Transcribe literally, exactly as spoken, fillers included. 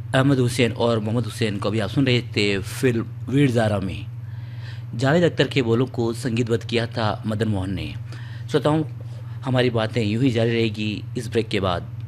अहमद हुसैन और मोहम्मद हुसैन को अभी आप सुन रहे थे फिल्म वीर ज़ारा में। जावेद अख्तर के बोलों को संगीतबद्ध किया था मदन मोहन ने। श्रोताओं, हमारी बातें यूं ही जारी रहेगी इस ब्रेक के बाद।